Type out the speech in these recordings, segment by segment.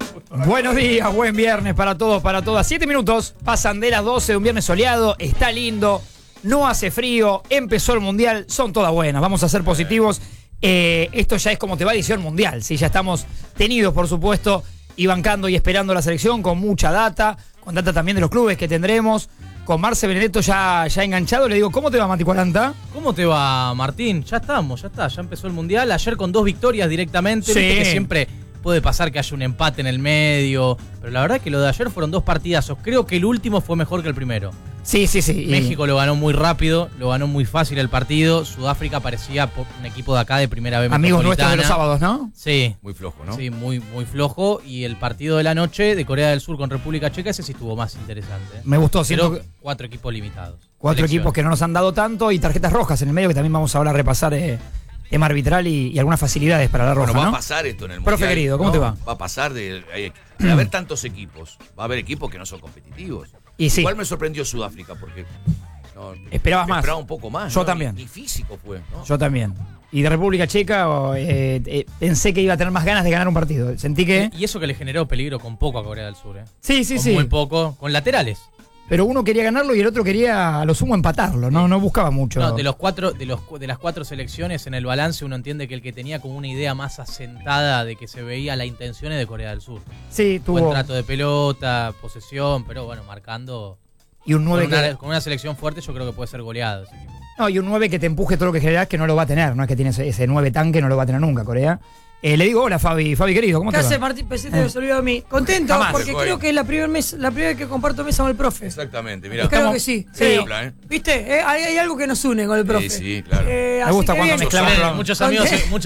Buenos días, buen viernes para todos, para todas. 7 minutos, pasan de las 12 de un viernes soleado, está lindo, no hace frío, empezó el mundial, son todas buenas, vamos a ser positivos. Esto ya es como te va edición mundial, ¿sí? Ya estamos tenidos, por supuesto, y bancando y esperando la selección con mucha data, con data también de los clubes que tendremos. Con Marce Benedetto ya enganchado, le digo, ¿cómo te va, Mati 40? ¿Cómo te va, Martín? Ya estamos, ya empezó el mundial. Ayer con 2 victorias directamente. Sí. Viste que siempre puede pasar que haya un empate en el medio, pero la verdad que lo de ayer fueron 2 partidazos. Creo que el último fue mejor que el primero. Sí. México lo ganó muy rápido, lo ganó muy fácil el partido. Sudáfrica parecía un equipo de acá de primera B Amigos metropolitana. nuestros de los sábados, ¿no? Sí. Muy flojo, ¿no? Sí, muy flojo. Y el partido de la noche de Corea del Sur con República Checa, ese sí estuvo más interesante. Me gustó, siento Pero que 4 equipos limitados. 4 equipos que no nos han dado tanto y tarjetas rojas en el medio, que también vamos ahora a repasar tema arbitral y algunas facilidades para la roja, Bueno, va ¿no? a pasar esto en el Profe mundial, querido, ¿cómo ¿no? te va? Va a pasar de haber tantos equipos. Va a haber equipos que no son competitivos. Y sí. Igual me sorprendió Sudáfrica porque Esperabas más. Esperaba un poco más. Yo ¿no? también. Ni físico fue, ¿no? Yo también. Y de República Checa pensé que iba a tener más ganas de ganar un partido. Sentí que... Y eso que le generó peligro con poco a Corea del Sur, ¿eh? Sí. Con muy poco, con laterales. Pero uno quería ganarlo y el otro quería a lo sumo empatarlo, no buscaba mucho. No, de las 4 selecciones en el balance uno entiende que el que tenía como una idea más asentada de que se veía la intención es de Corea del Sur. Sí, tuvo... Buen trato de pelota, posesión, pero bueno, marcando. Y un 9 con una selección fuerte yo creo que puede ser goleado ese equipo. No, y un 9 que te empuje todo lo que generás, que no lo va a tener. No es que tiene ese 9 tanque, no lo va a tener nunca Corea. Le digo hola, Fabi querido, ¿cómo ¿Qué te va? hace, Martín? Pensé que se olvidó de mí. Contento, Jamás. porque creo que es la primera vez que comparto mesa con el profe. Exactamente, mira. Creo que sí. Sí. Habla, ¿eh? ¿Viste? Hay algo que nos une con el profe. Sí, claro. Me gusta cuando mezclamos Muchos amigos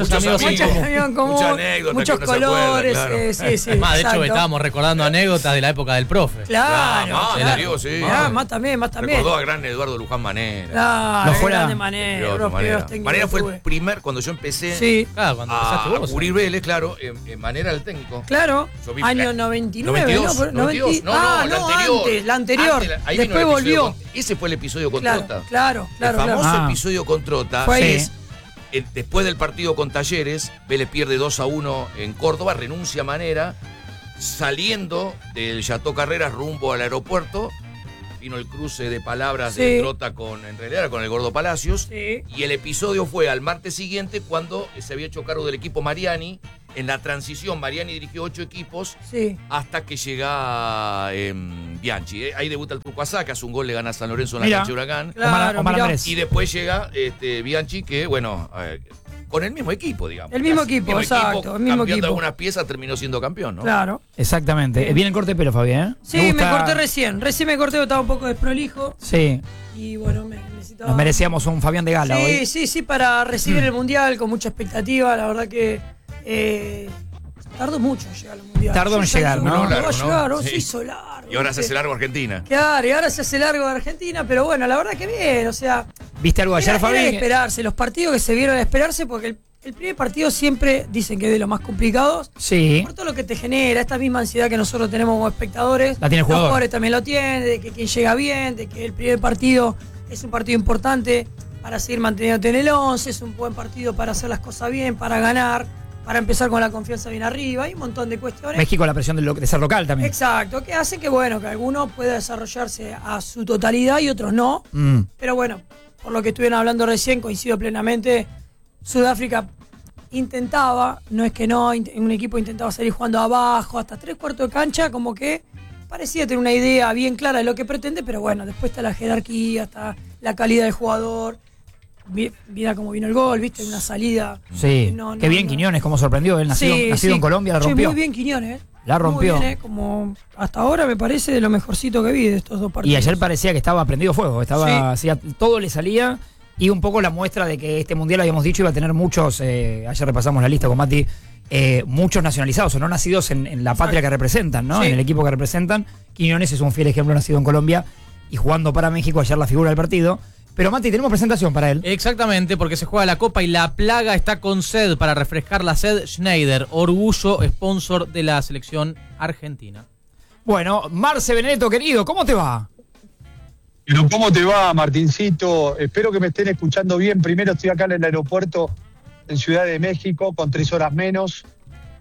en común, muchas anécdotas, muchos que uno se acuerda, colores. claro. Sí. Más, de hecho, exacto. estábamos recordando anécdotas de la época del profe. Claro. Sí. Más también. Recordó a gran Eduardo Luján Manera. Claro, No fuera- grande Manera. Manera fue el primer, cuando yo empecé Sí, Claro, cuando empezaste a vos. cubrir Vélez, claro, Manera era el técnico. claro. Yo vi- Año 99, 92, ¿no? 92. La anterior. Ahí vino Después el episodio volvió. ese fue el episodio con Trota. Claro. El famoso Ah. episodio con Trota Fue ahí. es después del partido con Talleres, Vélez pierde 2-1 en Córdoba, renuncia Manera, saliendo del Chateau Carreras rumbo al aeropuerto, vino el cruce de palabras de Sí. Trota en realidad era con el Gordo Palacios, Sí. y el episodio fue al martes siguiente cuando se había hecho cargo del equipo Mariani. En la transición, Mariani dirigió 8 equipos Sí. hasta que llega Bianchi. Ahí debuta el Turco Asá, que hace un gol, le gana a San Lorenzo en la Mira. cancha de Huracán. Claro, Omar mirá. Andrés. Y después llega Bianchi, que bueno, con el mismo equipo, digamos. El mismo equipo, exacto, el mismo campeón equipo. de algunas piezas, terminó siendo campeón, ¿no? Claro. Exactamente. Viene el corte de pelo, Fabi, ¿eh? Sí, me gusta- corté recién me corté, estaba un poco desprolijo Sí, y bueno, me necesitaba... nos merecíamos un Fabián de Gala hoy. Sí, para recibir el Mundial con mucha expectativa, la verdad que tardó mucho en llegar al Mundial. Tardó en Se llegar, hizo ¿no? largo, Largo, va a ¿no? llegar, Sí. se hizo largo. Y ahora se ¿viste? hace largo Argentina. Claro, y ahora se hace largo de Argentina, pero bueno, la verdad que bien, o sea... ¿Viste algo ayer, Era Fabi? de esperarse, los partidos que se vieron a esperarse, porque el primer partido siempre dicen que es de los más complicados. Sí. Por todo lo que te genera, esta misma ansiedad que nosotros tenemos como espectadores. La tiene el Los jugador. jugadores también lo tienen, de que quien llega bien, de que el primer partido es un partido importante para seguir manteniéndote en el 11, es un buen partido para hacer las cosas bien, para ganar, para empezar con la confianza bien arriba, hay un montón de cuestiones. México, la presión de ser local también. Exacto, que hacen que bueno, que alguno pueda desarrollarse a su totalidad y otros no. Pero bueno, por lo que estuvieron hablando recién, coincido plenamente. Sudáfrica intentaba, no es que no, un equipo intentaba salir jugando abajo, hasta 3/4 de cancha, como que parecía tener una idea bien clara de lo que pretende, pero bueno, después está la jerarquía, está la calidad del jugador. Mira cómo vino el gol, viste, una salida. Sí. No, Qué bien Quiñones, cómo sorprendió. Él nacido en Colombia, la Sí, rompió. muy bien Quiñones, La rompió. Muy bien, como hasta ahora me parece de lo mejorcito que vi de estos 2 partidos. Y ayer parecía que estaba prendido fuego. Hacía, todo le salía. Y un poco la muestra de que este mundial, habíamos dicho, iba a tener muchos. Ayer repasamos la lista con Mati. Muchos nacionalizados o no nacidos en la patria que representan, ¿no? Sí. En el equipo que representan. Quiñones es un fiel ejemplo, nacido en Colombia y jugando para México. Ayer la figura del partido. Pero Mati, tenemos presentación para él. Exactamente, porque se juega la Copa y la plaga está con sed. Para refrescar la sed, Schneider, orgullo, sponsor de la selección argentina. Bueno, Marce Benedetto, querido, ¿cómo te va? Pero ¿cómo te va, Martincito? Espero que me estén escuchando bien. Primero estoy acá en el aeropuerto en Ciudad de México con 3 horas menos.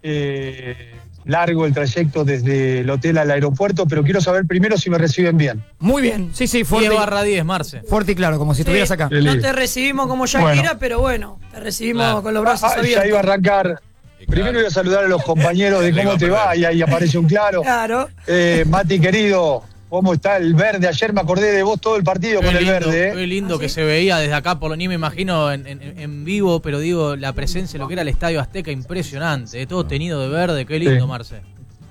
largo el trayecto desde el hotel al aeropuerto, pero quiero saber primero si me reciben bien. Muy bien, sí, 10/10, Marce. Fuerte y claro, como si estuvieras acá. No te recibimos como Shakira, pero bueno, te recibimos con los brazos abiertos. Ya iba a arrancar. Primero voy a saludar a los compañeros de cómo te va, y ahí aparece un claro. Claro. Mati, querido, ¿cómo está el verde? Ayer me acordé de vos todo el partido con el verde. Qué lindo que se veía desde acá, por lo ni me imagino en vivo, pero digo, la presencia de lo que era el Estadio Azteca, impresionante, todo tenido de verde, qué lindo, Marce.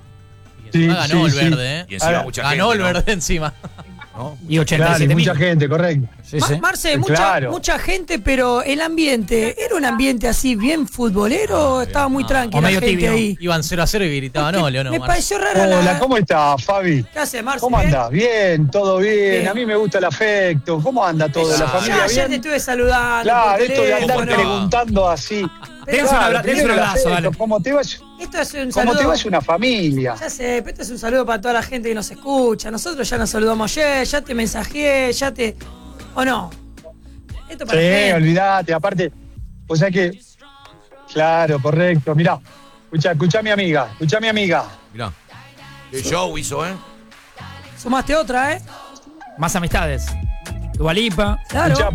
Y encima ganó el verde, ¿eh? Y encima mucha gente, ganó el verde encima. ¿no? Y 87.000. Mucha gente, correcto. Sí, sí. Marce, Claro. mucha gente, pero el ambiente, ¿era un ambiente así bien futbolero o estaba muy tranquila o la medio gente tibio. ahí? Iban 0-0 y gritaban no, León. Me pareció rara Hola, ¿cómo estás, Fabi? ¿Qué hace, Marce? ¿Cómo ¿Bien? andás? Bien, todo bien. Bien. A mí me gusta el afecto. ¿Cómo anda todo? ¿La familia Ya ayer te bien? estuve saludando. Claro, por esto de andar teléfono. preguntando así. Dense un abrazo, primero el abrazo, afecto, dale. ¿Cómo te va? Esto es un ¿Cómo te saludo. va? Es una familia. Ya sé, pero esto es un saludo para toda la gente que nos escucha. Nosotros ya nos saludamos ayer, ya te mensajeé, ya te... ¿O no? Esto para Sí, la gente. olvídate. Aparte, o sea que... Claro, correcto. Mirá, escuchá a mi amiga. Mirá. Qué show hizo, ¿eh? Sumaste otra, ¿eh? Más amistades. Dua Lipa. Claro. Escuchá,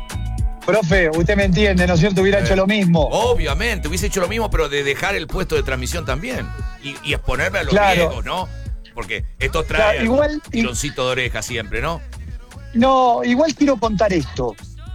profe, usted me entiende, ¿no es cierto? Hubiera hecho lo mismo. Obviamente, hubiese hecho lo mismo, pero de dejar el puesto de transmisión también. Y exponerme a los Claro. griegos, ¿no? Porque esto trae Claro, igual- tironcito de oreja siempre, ¿no? No, igual quiero contar esto.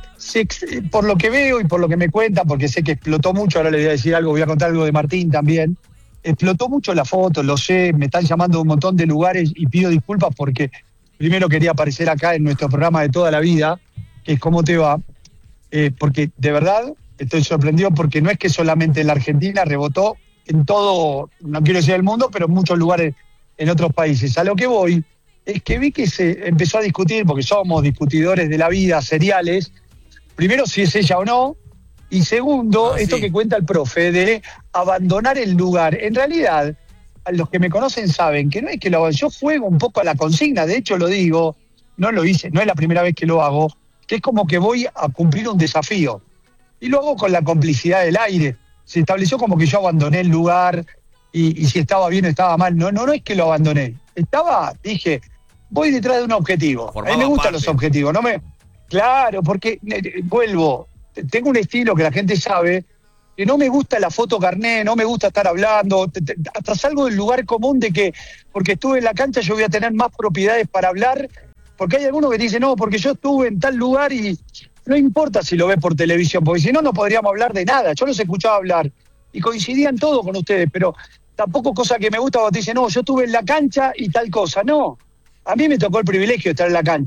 Por lo que veo y por lo que me cuentan, porque sé que explotó mucho, ahora le voy a decir algo, voy a contar algo de Martín también. Explotó mucho la foto, lo sé, me están llamando de un montón de lugares y pido disculpas porque primero quería aparecer acá en nuestro programa de toda la vida, que es ¿Cómo te va? Porque de verdad estoy sorprendido porque no es que solamente en la Argentina, rebotó en todo, no quiero decir el mundo, pero en muchos lugares en otros países. A lo que voy es que vi que se empezó a discutir, porque somos discutidores de la vida, seriales, primero si es ella o no, y segundo, esto sí. que cuenta el profe, de abandonar el lugar. En realidad, a los que me conocen saben que no es que lo hago, yo juego un poco a la consigna, de hecho lo digo, no lo hice, no es la primera vez que lo hago, que es como que voy a cumplir un desafío. Y lo hago con la complicidad del aire. Se estableció como que yo abandoné el lugar y si estaba bien o estaba mal. No es que lo abandoné. Dije, voy detrás de un objetivo. A mí me gustan los objetivos. Claro, porque vuelvo. Tengo un estilo que la gente sabe, que no me gusta la foto carné, no me gusta estar hablando. Hasta salgo del lugar común de que, porque estuve en la cancha, yo voy a tener más propiedades para hablar. Porque hay algunos que dicen, no, porque yo estuve en tal lugar y no importa si lo ves por televisión, porque si no, no podríamos hablar de nada. Yo los escuchaba hablar y coincidían todo con ustedes, pero tampoco cosa que me gusta cuando te dicen, no, yo estuve en la cancha y tal cosa. No, a mí me tocó el privilegio de estar en la cancha.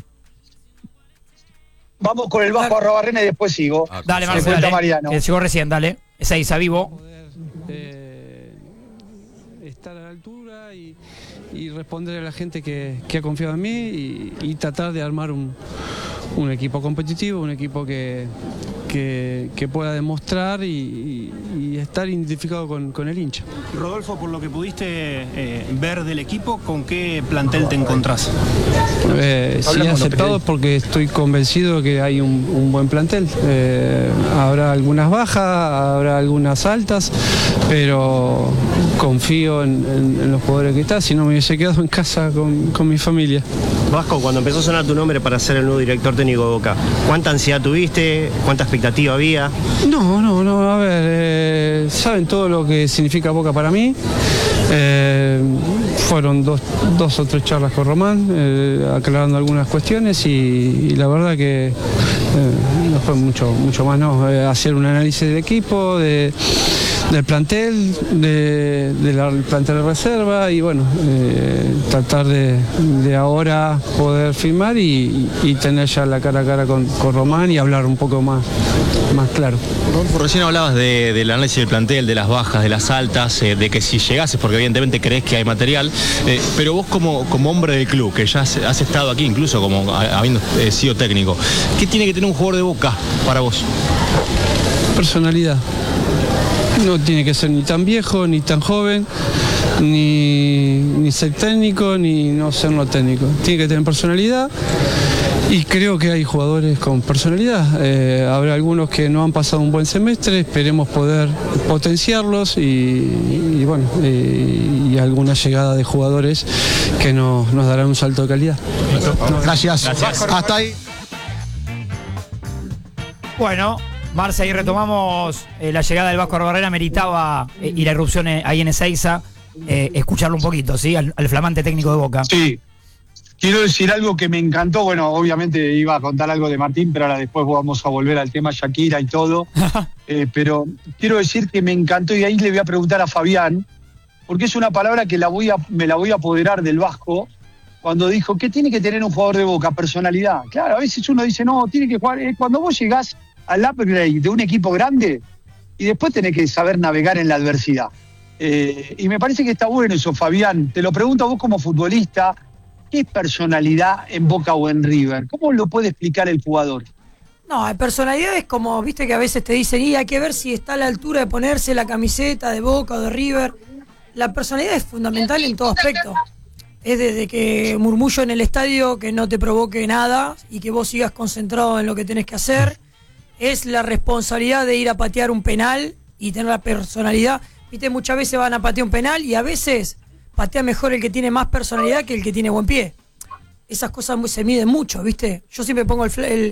Vamos con el bajo a Robarrena y después sigo. Dale, Me Marcelo. cuenta Dale. Mariano. Que llegó recién, dale. Esa Isa Vivo. Poder estar a la altura y responder a la gente que ha confiado en mí y tratar de armar un equipo competitivo, un equipo que pueda demostrar y estar identificado con el hincha. Rodolfo, por lo que pudiste ver del equipo, ¿con qué plantel te encontrás? Si he aceptado porque estoy convencido que hay un buen plantel. Habrá algunas bajas, habrá algunas altas, pero confío en los jugadores que están, si no me hubiese quedado en casa con mi familia. Vasco, cuando empezó a sonar tu nombre para ser el nuevo director técnico de Boca, ¿cuánta ansiedad tuviste? ¿Cuánta expectativa había? No, a ver, saben todo lo que significa Boca para mí. Fueron dos o tres charlas con Román, aclarando algunas cuestiones y la verdad que no fue mucho más, ¿no? Hacer un análisis del equipo, del plantel, del plantel de reserva y bueno, tratar de ahora poder firmar y tener ya la cara a cara con Román y hablar un poco más claro. Rodolfo, recién hablabas del análisis del plantel, de las bajas, de las altas, de que si llegases, porque evidentemente crees que hay material, pero vos como hombre del club, que ya has estado aquí incluso como habiendo sido técnico, ¿qué tiene que tener un jugador de Boca para vos? Personalidad. No tiene que ser ni tan viejo, ni tan joven, ni ser técnico, ni no ser no técnico. Tiene que tener personalidad y creo que hay jugadores con personalidad. Habrá algunos que no han pasado un buen semestre, esperemos poder potenciarlos y bueno, y alguna llegada de jugadores que nos darán un salto de calidad. Gracias. Hasta ahí. Bueno, Marce, ahí retomamos la llegada del Vasco Arbarrena, meritaba y la irrupción ahí en Ezeiza, escucharlo un poquito, ¿sí? Al flamante técnico de Boca. Sí, quiero decir algo que me encantó, bueno, obviamente iba a contar algo de Martín, pero ahora después vamos a volver al tema Shakira y todo, pero quiero decir que me encantó y ahí le voy a preguntar a Fabián, porque es una palabra que me la voy a apoderar del Vasco, cuando dijo, ¿qué tiene que tener un jugador de Boca? Personalidad. Claro, a veces uno dice, no, tiene que jugar, cuando vos llegás al upgrade de un equipo grande y después tenés que saber navegar en la adversidad. Y me parece que está bueno eso, Fabián. Te lo pregunto a vos como futbolista, ¿qué es personalidad en Boca o en River? ¿Cómo lo puede explicar el jugador? No, personalidad es como, viste que a veces te dicen, y hay que ver si está a la altura de ponerse la camiseta de Boca o de River. La personalidad es fundamental en todo aspecto. Es desde que murmullo en el estadio que no te provoque nada y que vos sigas concentrado en lo que tenés que hacer. Es la responsabilidad de ir a patear un penal y tener la personalidad. Viste, muchas veces van a patear un penal y a veces patea mejor el que tiene más personalidad que el que tiene buen pie. Esas cosas se miden mucho, ¿viste? Yo siempre pongo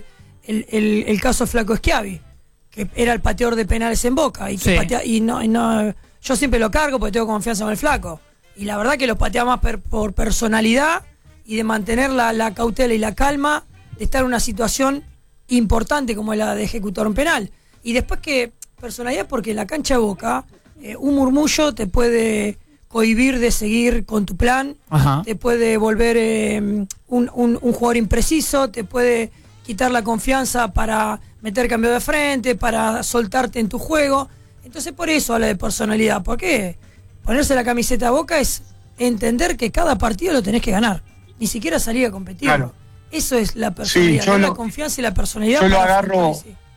el caso de Flaco Schiavi, que era el pateador de penales en Boca y que Sí. patea, y no, yo siempre lo cargo porque tengo confianza en el Flaco. Y la verdad que lo patea más por personalidad y de mantener la cautela y la calma de estar en una situación importante como la de ejecutar un penal. Y después que personalidad, porque en la cancha de Boca un murmullo te puede cohibir de seguir con tu plan. Ajá. Te puede volver un jugador impreciso, te puede quitar la confianza para meter cambio de frente, para soltarte en tu juego. Entonces por eso habla de personalidad. ¿Por qué? Ponerse la camiseta a Boca es entender que cada partido lo tenés que ganar, ni siquiera salir a competir. Claro. Eso es la personalidad, sí, la confianza y la personalidad. Yo lo agarro.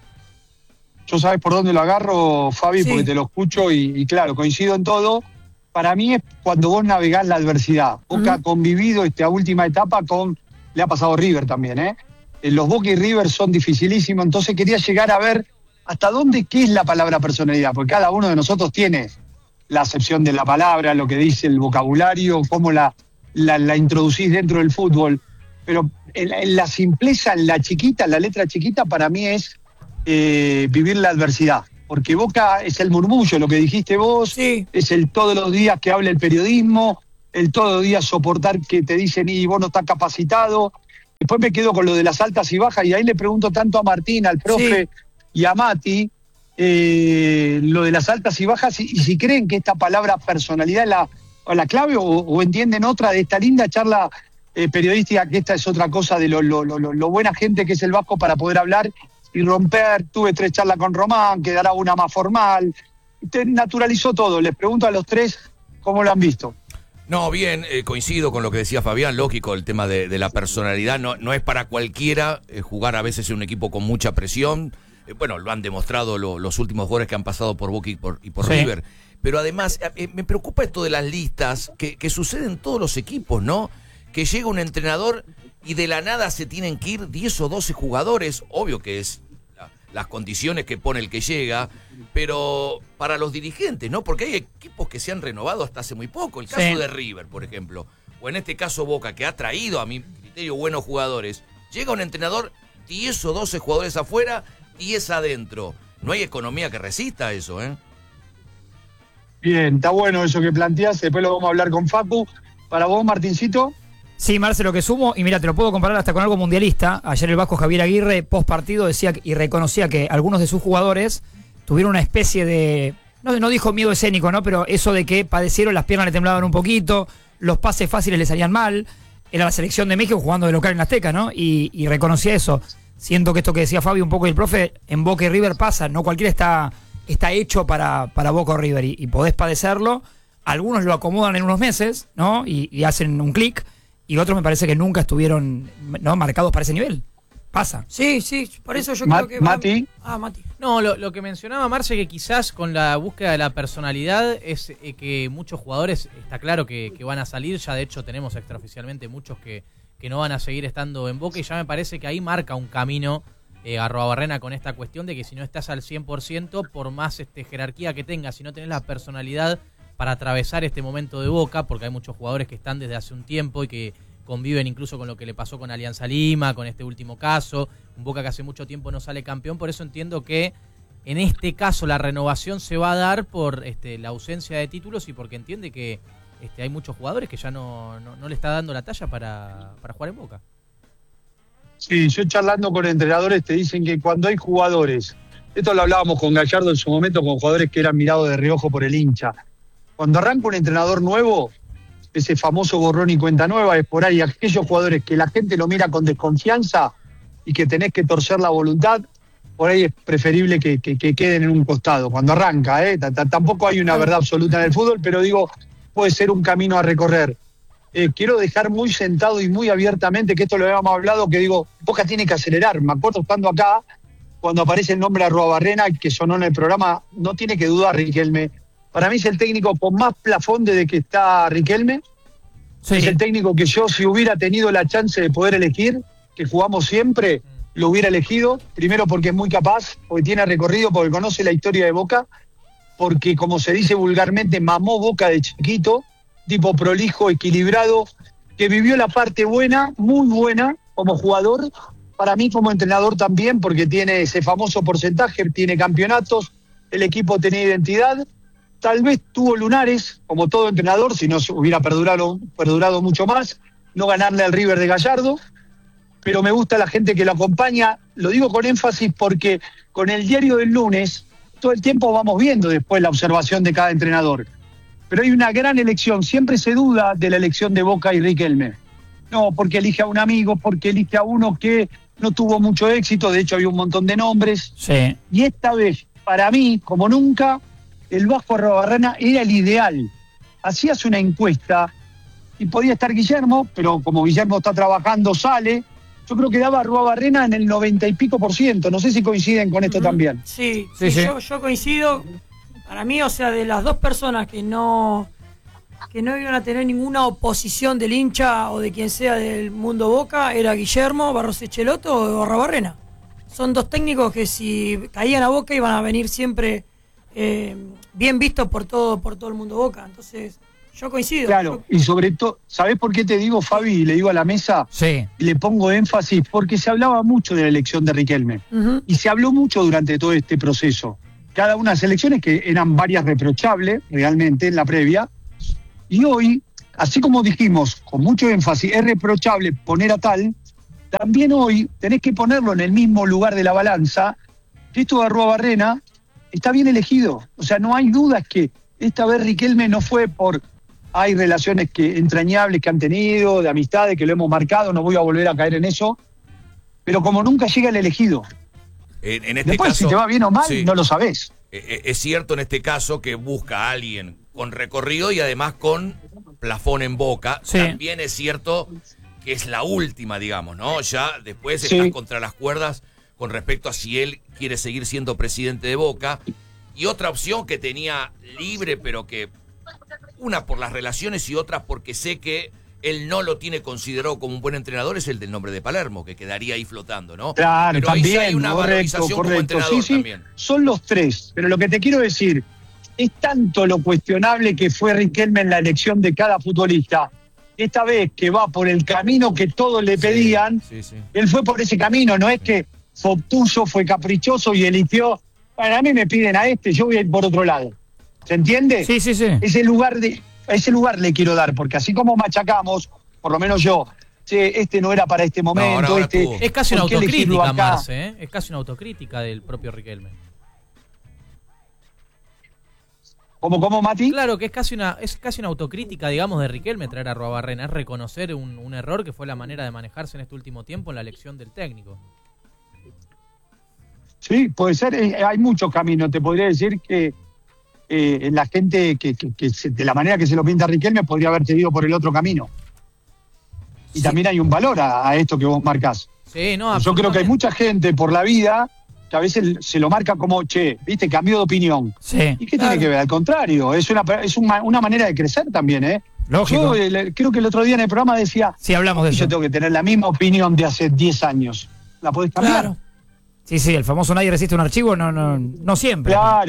¿Yo sabes por dónde lo agarro, Fabi? Sí. Porque te lo escucho y claro, coincido en todo. Para mí es cuando vos navegás la adversidad. Boca ha convivido esta última etapa le ha pasado River también, ¿eh? Los Boca y River son dificilísimos, entonces quería llegar a ver hasta dónde, qué es la palabra personalidad, porque cada uno de nosotros tiene la acepción de la palabra, lo que dice el vocabulario, cómo la introducís dentro del fútbol. Pero en la simpleza, en la chiquita, la letra chiquita, para mí es vivir la adversidad. Porque Boca es el murmullo, lo que dijiste vos, sí. Es el todos los días que habla el periodismo, el todos los días soportar que te dicen, y vos no estás capacitado. Después me quedo con lo de las altas y bajas, y ahí le pregunto tanto a Martín, al profe y a Mati, lo de las altas y bajas, y si creen que esta palabra personalidad es la clave, o entienden otra de esta linda charla periodística, que esta es otra cosa de lo buena gente que es el Vasco para poder hablar y romper. Tuve 3 charlas con Román, quedará una más formal. Usted naturalizó todo. Les pregunto a los 3 cómo lo han visto. No, bien, coincido con lo que decía Fabián, lógico, el tema de la personalidad. No es para cualquiera jugar a veces en un equipo con mucha presión. Bueno, lo han demostrado los últimos jugadores que han pasado por Boca y por sí. River. Pero además, me preocupa esto de las listas que sucede en todos los equipos, ¿no? Que llega un entrenador y de la nada se tienen que ir 10 o 12 jugadores. Obvio que es las condiciones que pone el que llega, pero para los dirigentes, ¿no? Porque hay equipos que se han renovado hasta hace muy poco. El caso de River, por ejemplo, o en este caso Boca, que ha traído, a mi criterio, buenos jugadores. Llega un entrenador, 10 o 12 jugadores afuera, 10 adentro. No hay economía que resista eso, ¿eh? Bien, está bueno eso que planteás. Después lo vamos a hablar con Facu. Para vos, Martincito. Sí, Marce, lo que sumo, y mira, te lo puedo comparar hasta con algo mundialista. Ayer el Vasco Javier Aguirre, post partido, decía y reconocía que algunos de sus jugadores tuvieron una especie de, no dijo miedo escénico, ¿no? Pero eso de que padecieron, las piernas le temblaban un poquito, los pases fáciles le salían mal. Era la selección de México jugando de local en la Azteca, ¿no? Y reconocía eso. Siento que esto que decía Fabio un poco y el profe, en Boca y River pasa, no cualquiera está hecho para Boca o River y podés padecerlo. Algunos lo acomodan en unos meses, ¿no? Y hacen un clic. Y otros me parece que nunca estuvieron, ¿no?, marcados para ese nivel. Pasa. Sí, por eso yo creo que... Mati. Mati. No, lo que mencionaba Marce, que quizás con la búsqueda de la personalidad es que muchos jugadores, está claro que van a salir. Ya de hecho tenemos extraoficialmente muchos que no van a seguir estando en Boca, y ya me parece que ahí marca un camino Arruabarrena con esta cuestión de que si no estás al 100%, por más jerarquía que tengas, si no tenés la personalidad para atravesar este momento de Boca, porque hay muchos jugadores que están desde hace un tiempo y que conviven incluso con lo que le pasó con Alianza Lima, con este último caso, un Boca que hace mucho tiempo no sale campeón. Por eso entiendo que en este caso la renovación se va a dar por la ausencia de títulos y porque entiende que hay muchos jugadores que ya no le está dando la talla para jugar en Boca. Sí, yo charlando con entrenadores te dicen que cuando hay jugadores, esto lo hablábamos con Gallardo en su momento, con jugadores que eran mirados de reojo por el hincha. Cuando arranca un entrenador nuevo, ese famoso borrón y cuenta nueva es por ahí, aquellos jugadores que la gente lo mira con desconfianza y que tenés que torcer la voluntad, por ahí es preferible que queden en un costado. Cuando arranca, tampoco hay una verdad absoluta en el fútbol, pero digo, puede ser un camino a recorrer. Quiero dejar muy sentado y muy abiertamente, que esto lo habíamos hablado, que digo, Boca tiene que acelerar. Me acuerdo estando acá, cuando aparece el nombre de Arruabarrena, que sonó en el programa, no tiene que dudar Riquelme. Para mí es el técnico con más plafón desde que está Riquelme. Sí. Es el técnico que yo, si hubiera tenido la chance de poder elegir, que jugamos siempre, lo hubiera elegido. Primero porque es muy capaz, porque tiene recorrido, porque conoce la historia de Boca, porque, como se dice vulgarmente, mamó Boca de chiquito, tipo prolijo, equilibrado, que vivió la parte buena, muy buena, como jugador. Para mí como entrenador también, porque tiene ese famoso porcentaje, tiene campeonatos, el equipo tenía identidad. Tal vez tuvo lunares, como todo entrenador, si no hubiera perdurado mucho más, no ganarle al River de Gallardo, pero me gusta la gente que lo acompaña. Lo digo con énfasis porque con el diario del lunes, todo el tiempo vamos viendo después la observación de cada entrenador. Pero hay una gran elección, siempre se duda de la elección de Boca y Riquelme. No, porque elige a un amigo, porque elige a uno que no tuvo mucho éxito, de hecho había un montón de nombres. Sí. Y esta vez, para mí, como nunca, el Vasco Arruabarrena era el ideal. Hacías una encuesta y podía estar Guillermo, pero como Guillermo está trabajando, sale. Yo creo que daba Arruabarrena en el 90 y pico %. No sé si coinciden con esto también. Sí. Yo coincido. Para mí, o sea, de las dos personas que no iban a tener ninguna oposición del hincha o de quien sea del mundo Boca, era Guillermo, Barros Echelotto o Arruabarrena. Son dos técnicos que si caían a Boca iban a venir siempre bien vistos por todo el mundo Boca. Entonces, yo coincido. Claro, y sobre todo, ¿sabés por qué te digo, Fabi, y le digo a la mesa? Sí. Y le pongo énfasis, porque se hablaba mucho de la elección de Riquelme. Uh-huh. Y se habló mucho durante todo este proceso. Cada una de las elecciones, que eran varias reprochables, realmente, en la previa. Y hoy, así como dijimos, con mucho énfasis, es reprochable poner a tal, también hoy tenés que ponerlo en el mismo lugar de la balanza, que esto de Arruabarrena está bien elegido. O sea, no hay dudas que esta vez Riquelme no fue por... Hay relaciones entrañables que han tenido, de amistades, que lo hemos marcado, no voy a volver a caer en eso, pero como nunca llega el elegido. En este Después, caso, si te va bien o mal, sí, no lo sabés. Es cierto en este caso que busca a alguien con recorrido y además con plafón en Boca. Sí. También es cierto que es la última, digamos, ¿no? Ya después estás contra las cuerdas con respecto a si él quiere seguir siendo presidente de Boca. Y otra opción que tenía libre, pero que una por las relaciones y otra porque sé que él no lo tiene considerado como un buen entrenador, es el del nombre de Palermo, que quedaría ahí flotando, ¿no? Claro, pero también, ahí hay una valorización como entrenador también. Son los tres, pero lo que te quiero decir, es tanto lo cuestionable que fue Riquelme en la elección de cada futbolista. Esta vez que va por el camino que todos le pedían, él fue por ese camino, no es que fue obtuso, fue caprichoso y eligió, para mí me piden a este, yo voy a ir por otro lado. ¿Se entiende? Sí. Ese lugar le quiero dar, porque así como machacamos, por lo menos yo, este no era para este momento. Es casi una autocrítica, Marce, ¿eh? Es casi una autocrítica del propio Riquelme. ¿Cómo, Mati? Claro, que es casi una autocrítica, digamos, de Riquelme traer a Arruabarrena. Es reconocer un error que fue la manera de manejarse en este último tiempo en la elección del técnico. Sí, puede ser. Hay muchos caminos. Te podría decir que la gente que de la manera que se lo pinta Riquelme podría haberte ido por el otro camino. Y también hay un valor a esto que vos marcás. Sí, no, yo creo que hay mucha gente por la vida que a veces se lo marca como, viste, cambió de opinión. Sí. ¿Y qué tiene que ver? Al contrario, es una manera de crecer también, ¿eh? Lógico. Yo creo que el otro día en el programa decía, sí, hablamos de eso. Yo tengo que tener la misma opinión de hace 10 años. ¿La podés cambiar? Claro. Sí, el famoso nadie resiste un archivo, no siempre. Claro.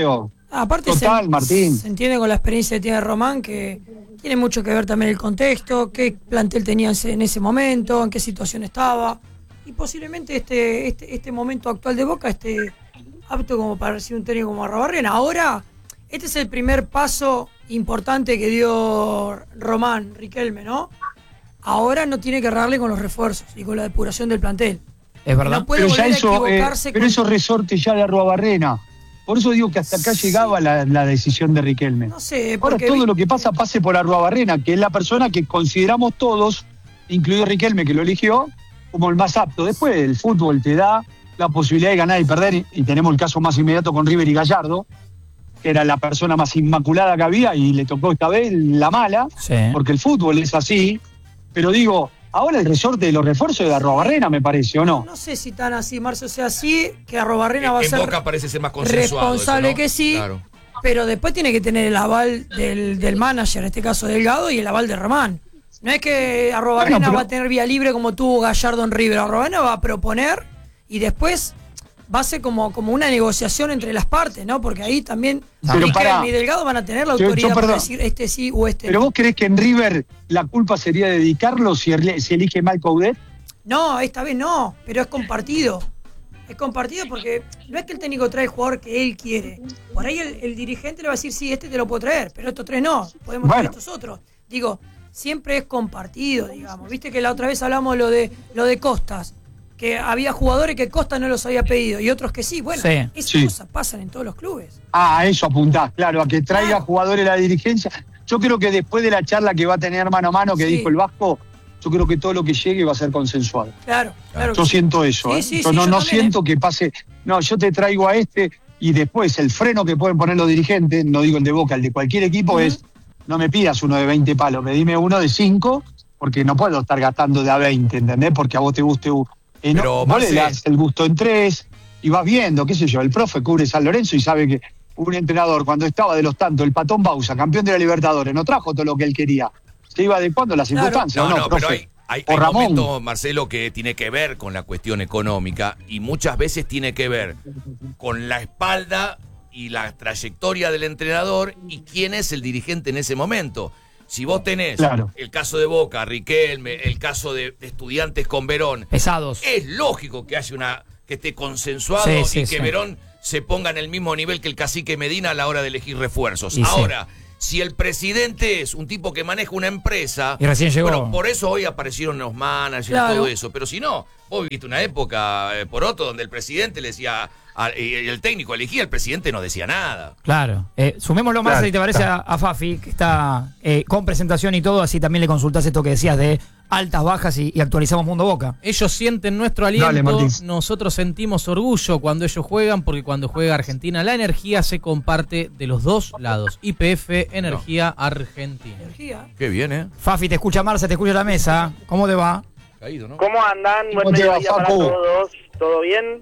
Aparte Total, Martín. Se entiende con la experiencia que tiene Román, que tiene mucho que ver también el contexto, qué plantel tenía en ese momento, en qué situación estaba. Y posiblemente este momento actual de Boca esté apto como para recibir un técnico como Arrobarrena. Ahora, este es el primer paso importante que dio Román Riquelme, ¿no? Ahora no tiene que errarle con los refuerzos y con la depuración del plantel. Es verdad. No puede Pero ya volver a eso, equivocarse pero eso resorte ya de Arruabarrena. Por eso digo que hasta acá llegaba la decisión de Riquelme. No sé, Ahora porque todo lo que pase por Arruabarrena, que es la persona que consideramos todos, incluido Riquelme que lo eligió, como el más apto. Después el fútbol te da la posibilidad de ganar y perder, y tenemos el caso más inmediato con River y Gallardo, que era la persona más inmaculada que había y le tocó esta vez la mala, Sí. porque el fútbol es así. Pero digo, ahora el resorte de los refuerzos es de Arruabarrena, me parece, ¿o no? no sé si tan así, Marcio, o sea, sí que Arrobarrena va a En ser Boca parece ser más consensuado. responsable eso, ¿no? que sí, Claro. pero después tiene que tener el aval del manager, en este caso Delgado, y el aval de Román. No es que Arrobarrena Bueno, pero- va a tener vía libre como tuvo Gallardo en River. Arrobarrena va a proponer y después va a ser como una negociación entre las partes, ¿no? Porque ahí también Pero Riquelme pará. y Delgado van a tener la Yo autoridad para perdón. decir este sí o este ¿Pero no. vos creés que en River la culpa sería dedicarlo si elige mal Coudet? No, esta vez no, pero es compartido. Es compartido porque no es que el técnico trae el jugador que él quiere. Por ahí el dirigente le va a decir, sí, este te lo puedo traer, pero estos tres no, podemos traer Bueno. estos otros. Digo, siempre es compartido, digamos. Viste que la otra vez hablamos lo de Costas, que había jugadores que Costas no los había pedido y otros que sí. Bueno, Sí. esas Sí. cosas pasan en todos los clubes. Ah, a eso apuntás, claro, a que traiga Claro. jugadores la dirigencia. Yo creo que después de la charla que va a tener mano a mano, que Sí. dijo el Vasco, yo creo que todo lo que llegue va a ser consensuado. Claro, claro. Yo que sí. siento eso, Sí, ¿eh? sí, Yo sí, no, yo no también, siento que pase, no, yo te traigo a este y después el freno que pueden poner los dirigentes, no digo el de Boca, el de cualquier equipo es, no me pidas uno de 20 palos, pedime uno de 5, porque no puedo estar gastando de a 20, ¿entendés? Porque a vos te guste no, Pero, vos le Marce- das el gusto en 3 y vas viendo, qué sé yo, el profe cubre San Lorenzo y sabe que un entrenador cuando estaba de los tantos, el Patón Bausa, campeón de la Libertadores, no trajo todo lo que él quería, se iba adecuando a las Claro. circunstancias, No, ¿o no, no, profe? pero hay O Ramón. momentos, Marcelo, que tiene que ver con la cuestión económica y muchas veces tiene que ver con la espalda y la trayectoria del entrenador y quién es el dirigente en ese momento. Si vos tenés Claro. el caso de Boca, Riquelme, el caso de Estudiantes con Verón, Pesados. es lógico que haya que esté consensuado Sí, y sí, que sí. Verón se ponga en el mismo nivel que el cacique Medina a la hora de elegir refuerzos. Y sí. Ahora, si el presidente es un tipo que maneja una empresa, Y recién llegó. bueno, por eso hoy aparecieron los managers y Claro. todo eso. Pero si no, vos viviste una época, por otro, donde el presidente le decía, y el técnico elegía, el presidente no decía nada. Claro. Sumémoslo más, Claro, si te parece, a Fafi, que está con presentación y todo, así también le consultás esto que decías de altas, bajas y actualizamos Mundo Boca. Ellos sienten nuestro aliento, Dale, Martín. nosotros sentimos orgullo cuando ellos juegan, porque cuando juega Argentina la energía se comparte de los dos lados. YPF Energía Argentina. Energía. Qué bien, ¿eh? Fafi, te escucha Marce, te escucha la mesa. ¿Cómo te va? Caído, ¿no? ¿Cómo andan? ¿Cómo Buen te va, mediodía para Facu? todos. ¿Todo bien?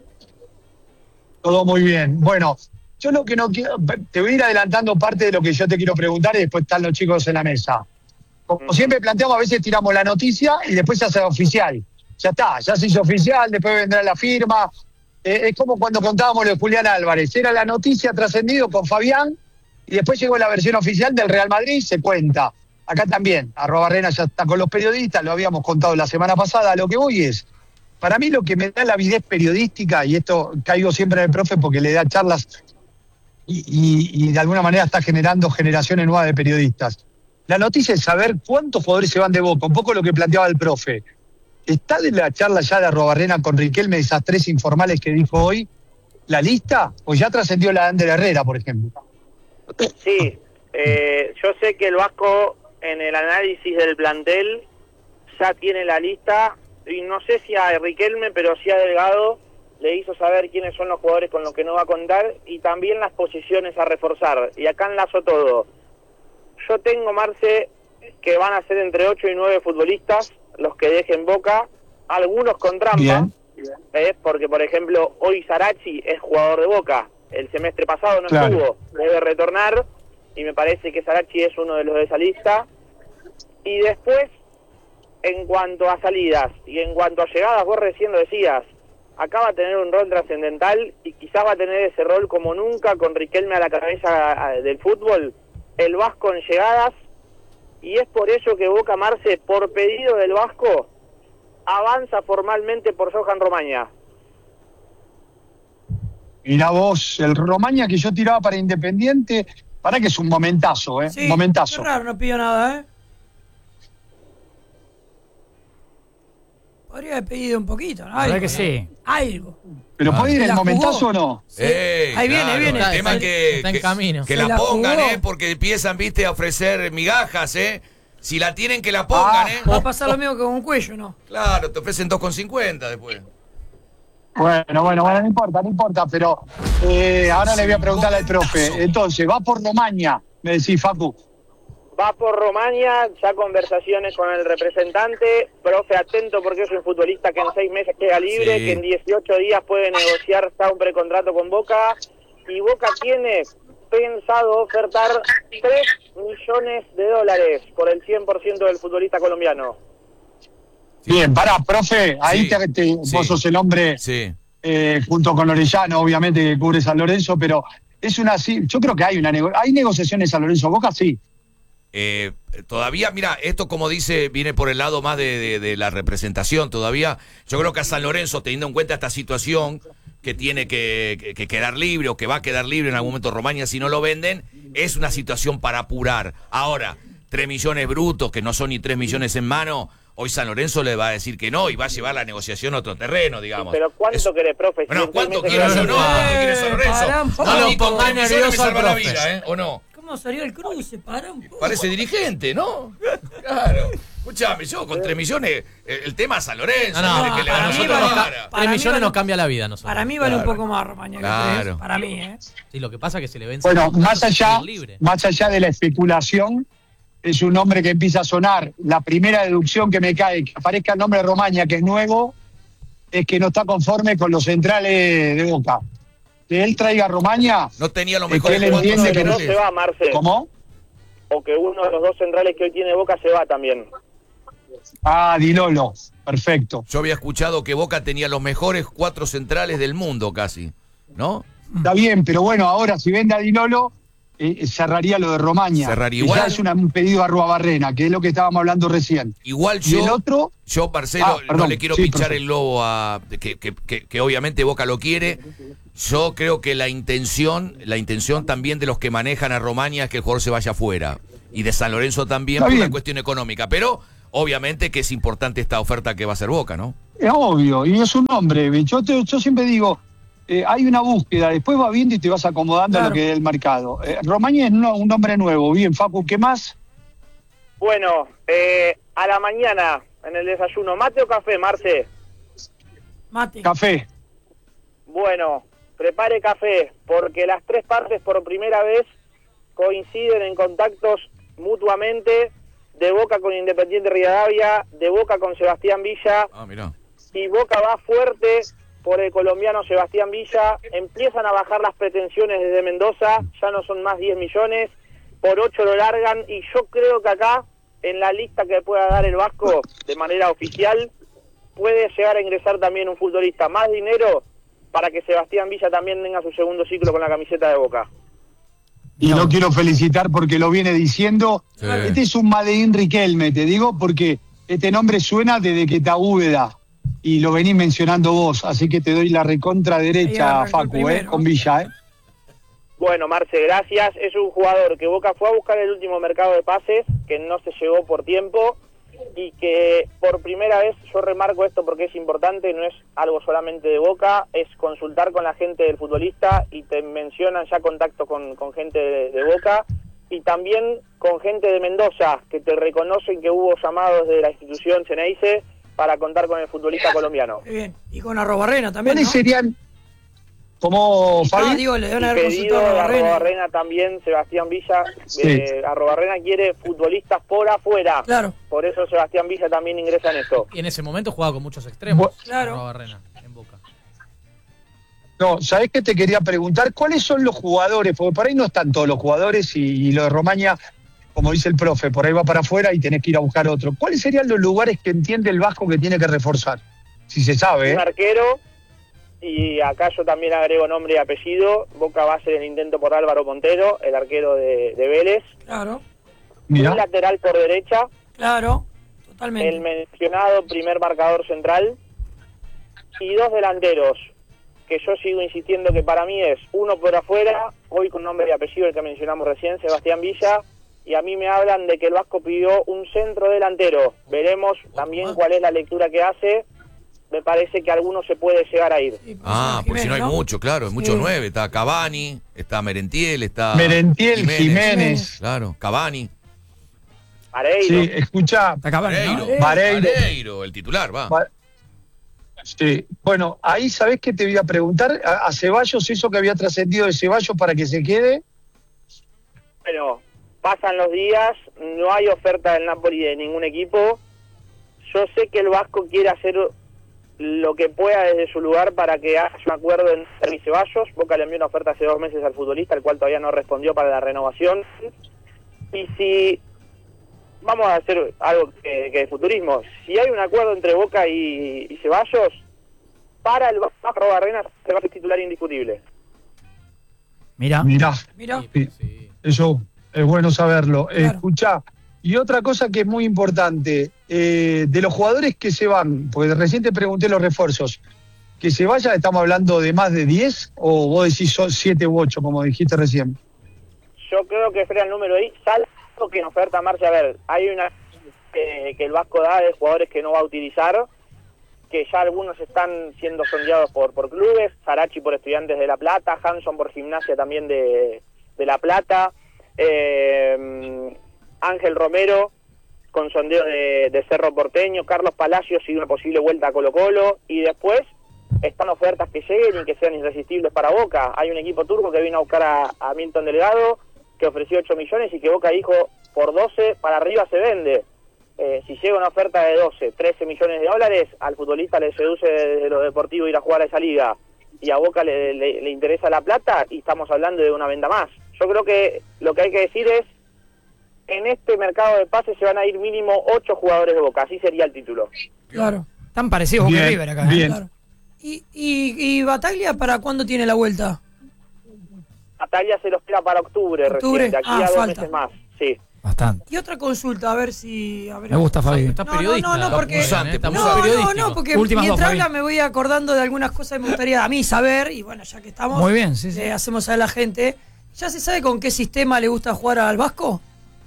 Todo muy bien. Bueno, yo lo que no quiero, te voy a ir adelantando parte de lo que yo te quiero preguntar y después están los chicos en la mesa. Como siempre planteamos, a veces tiramos la noticia y después se hace oficial. Ya está, ya se hizo oficial, después vendrá la firma. Es como cuando contábamos lo de Julián Álvarez. Era la noticia trascendido con Fabián y después llegó la versión oficial del Real Madrid, se cuenta. Acá también, Arrobarrena ya está con los periodistas, lo habíamos contado la semana pasada. Lo que voy es, para mí lo que me da la avidez periodística, y esto caigo siempre en el profe porque le da charlas y de alguna manera está generando generaciones nuevas de periodistas. La noticia es saber cuántos jugadores se van de Boca, un poco lo que planteaba el profe. ¿Está de la charla ya de Arrobarrena con Riquelme, esas 3 informales que dijo hoy, la lista? ¿O ya trascendió la de Ander Herrera, por ejemplo? Sí, yo sé que el Vasco en el análisis del plantel ya tiene la lista y no sé si a Riquelme, pero sí a Delgado le hizo saber quiénes son los jugadores con los que no va a contar y también las posiciones a reforzar. Y acá enlazo todo. Yo tengo, Marce, que van a ser entre 8 y 9 futbolistas los que dejen Boca, algunos con trampa, Bien. porque por ejemplo hoy Sarachi es jugador de Boca, el semestre pasado no Claro. estuvo, debe retornar y me parece que Sarachi es uno de los de esa lista. Y después, en cuanto a salidas y en cuanto a llegadas, vos recién lo decías, acá va a tener un rol trascendental y quizás va a tener ese rol como nunca con Riquelme a la cabeza del fútbol, el Vasco en llegadas, y es por eso que Boca, Marce, por pedido del Vasco, avanza formalmente por Johan Romaña. Mirá vos, el Romaña que yo tiraba para Independiente, para que es un momentazo, Sí, un momentazo. qué raro, no pidió nada, Podría haber pedido un poquito, ¿no? La verdad Algo, que sí. Algo. ¿Pero puede ir ¿Se el la momentazo jugó? o no? Sí. Ahí viene, ahí viene. El tema es que, Está en camino. que Se la la pongan, jugó. porque empiezan, viste, a ofrecer migajas, Si la tienen, que la pongan, Va a pasar lo mismo que con un cuello, ¿no? Claro, te ofrecen 2,50 después. Bueno, no importa, pero ahora le voy a preguntar al profe. Entonces, va por Romaña, me decís, Facu. Va por Romaña, ya conversaciones con el representante, profe, atento porque es un futbolista que en 6 meses queda libre, Sí. que en 18 días puede negociar ya un precontrato con Boca, y Boca tiene pensado ofertar $3 millones por el 100% del futbolista colombiano. Bien, pará, profe, ahí Sí. vos sos el hombre, junto con Orellano, obviamente, que cubre San Lorenzo, pero es yo creo que hay hay negociaciones San Lorenzo Boca, sí. Todavía, mira, esto como dice, viene por el lado más de la representación todavía. Yo creo que a San Lorenzo, teniendo en cuenta esta situación, que tiene que quedar libre o que va a quedar libre en algún momento Romaña si no lo venden, es una situación para apurar. Ahora, 3 millones brutos, que no son ni 3 millones en mano, hoy San Lorenzo le va a decir que no y va a llevar la negociación a otro terreno, digamos. Pero ¿cuánto querés, profe? Bueno, Si ¿cuánto en 6 quiero meses yo? No, queda ¿cuánto libre. quiere San Lorenzo? Pará un poco. No, No ni lo con pongas 3 millones me nervioso al salva la profe. vida, ¿o no? ¿Cómo salió el cruce? Pará un poco. Parece dirigente, ¿no? Claro. Escuchame, yo con 3 millones, el tema es San Lorenzo. No, tiene que le para ganar mí otra vale- vara. para 3 mí millones vale- nos cambia la vida a nosotros. Para mí vale Claro. un poco más, Romaña, que Claro. 3, para mí, Sí, lo que pasa es que se le vence. Bueno, el contrato, más allá, sigue libre. más allá de la especulación, es un nombre que empieza a sonar. La primera deducción que me cae, que aparezca el nombre de Romaña, que es nuevo, es que no está conforme con los centrales de Boca. Que él traiga a Romaña, No tenía lo que mejor él entiende que No se va, Marce. ¿Cómo? O que uno de los 2 centrales que hoy tiene Boca se va también. Ah, Di Lolo, perfecto. Yo había escuchado que Boca tenía los mejores 4 centrales del mundo casi, ¿no? Está bien, pero bueno, ahora si vende a Di Lolo, cerraría lo de Romaña. Cerraría Que igual. ya es un pedido a Arruabarrena, que es lo que estábamos hablando recién. Igual Y el otro, yo Marcelo, no perdón, le quiero sí, pinchar profe. el globo a que obviamente Boca lo quiere. Yo creo que la intención también de los que manejan a Romaña es que el jugador se vaya afuera. Y de San Lorenzo también Está por bien. una cuestión económica. Pero obviamente que es importante esta oferta que va a hacer Boca, ¿no? es obvio, y es un nombre. Yo siempre digo, hay una búsqueda, después vas viendo y te vas acomodando a Claro. lo que es el mercado. Romaña es un nombre nuevo. Bien, Facu, ¿qué más? Bueno, a la mañana, en el desayuno, ¿mate o café, Marce? Mate. Café. Bueno, prepare café, porque las 3 partes por primera vez coinciden en contactos mutuamente, de Boca con Independiente Rivadavia, de Boca con Sebastián Villa, Ah, mirá. y Boca va fuerte por el colombiano Sebastián Villa. Empiezan a bajar las pretensiones desde Mendoza, ya no son más 10 millones, por 8 lo largan, y yo creo que acá, en la lista que pueda dar el Vasco de manera oficial, puede llegar a ingresar también un futbolista. Más dinero para que Sebastián Villa también tenga su segundo ciclo con la camiseta de Boca. Y lo quiero felicitar porque lo viene diciendo. Sí. Este es un Madeín Riquelme, te digo, porque este nombre suena desde que está Úbeda. Y lo venís mencionando vos, así que te doy la recontra Ahí derecha, arrancó el Facu, primero. con Villa, Bueno, Marce, gracias. Es un jugador que Boca fue a buscar el último mercado de pases, que no se llegó por tiempo, y que por primera vez, yo remarco esto porque es importante, no es algo solamente de Boca, es consultar con la gente del futbolista, y te mencionan ya contacto con gente de Boca, y también con gente de Mendoza, que te reconocen que hubo llamados de la institución Ceneice para contar con el futbolista colombiano. Muy bien. Y con Arrobarrena también, ¿Cuáles ¿no? serían, como Fabi? Digo, le deben Y haber pedido consultado a de Arrobarrena. Arrobarrena también, Sebastián Villa. Sí. Arrobarrena quiere futbolistas por afuera. Claro. Por eso Sebastián Villa también ingresa en esto. Y en ese momento jugaba con muchos extremos. Claro. Barrena, en Boca. No, ¿sabés qué te quería preguntar? ¿Cuáles son los jugadores? Porque por ahí no están todos los jugadores y lo de Romaña, como dice el profe, por ahí va para afuera y tenés que ir a buscar otro. ¿Cuáles serían los lugares que entiende el Vasco que tiene que reforzar? Si se sabe, Un arquero, Y acá yo también agrego nombre y apellido. Boca va a hacer el intento por Álvaro Montero, el arquero de Vélez. Claro. Mirá. Un lateral por derecha. Claro, totalmente. El mencionado primer marcador central. Y 2 delanteros, que yo sigo insistiendo que para mí es uno por afuera, hoy con nombre y apellido, el que mencionamos recién, Sebastián Villa. Y a mí me hablan de que el Vasco pidió un centro delantero. Veremos también cuál es la lectura que hace. Me parece que alguno se puede llegar a ir. Sí, Pues si no hay ¿no? mucho, claro, hay muchos 9. Está Cavani, está Merentiel, está Jiménez. Claro, Cavani. Pareiro. Sí, escucha. Está Cavani, ¿no? Vareiro, el titular, va. Sí, bueno, ahí sabés que te voy a preguntar a Ceballos, eso que había trascendido de Ceballos para que se quede. Bueno, pasan los días, no hay oferta del Napoli de ningún equipo. Yo sé que el Vasco quiere hacer lo que pueda desde su lugar para que haya un acuerdo entre Ceballos. Boca le envió una oferta hace 2 meses al futbolista, el cual todavía no respondió para la renovación. Y si vamos a hacer algo que de futurismo, si hay un acuerdo entre Boca y Ceballos, para el Vasco Barrenas se va a ser titular indiscutible. Mirá. Mirá. Sí. Eso es bueno saberlo. Claro. Escuchá, y otra cosa que es muy importante, de los jugadores que se van, porque recién te pregunté los refuerzos, que se vayan, ¿estamos hablando de más de 10 o vos decís son 7 u 8, como dijiste recién? Yo creo que fuera el número ahí, salvo que en oferta marcha, a ver, hay una que el Vasco da de jugadores que no va a utilizar, que ya algunos están siendo sondeados por clubes, Sarachi por Estudiantes de La Plata, Hanson por Gimnasia también de La Plata, Ángel Romero con sondeo de Cerro Porteño, Carlos Palacios y una posible vuelta a Colo-Colo, y después están ofertas que lleguen y que sean irresistibles para Boca. Hay un equipo turco que vino a buscar a Milton Delgado, que ofreció 8 millones y que Boca dijo por 12 para arriba se vende. Si llega una oferta de 12, 13 millones de dólares, al futbolista le seduce desde lo deportivo ir a jugar a esa liga, y a Boca le interesa la plata, y estamos hablando de una venta más. Yo creo que lo que hay que decir es, en este mercado de pases se van a ir mínimo 8 jugadores de Boca, así sería el título. Claro. Tan parecidos Boca y River acá. Bien. Claro. ¿Y Bataglia para cuándo tiene la vuelta? Bataglia se lo espera para octubre. Recién, de aquí a 2 falta. meses más, sí. Bastante. Y otra consulta, a ver si... A ver, Me gusta, Fabi. Está periodista. No, porque... Está muy No, periodístico. porque Últimas mientras dos, habla Fabi. me voy acordando de algunas cosas que me gustaría a mí saber, y bueno, ya que estamos... Muy bien, sí. hacemos saber a la gente. ¿Ya se sabe con qué sistema le gusta jugar al Vasco?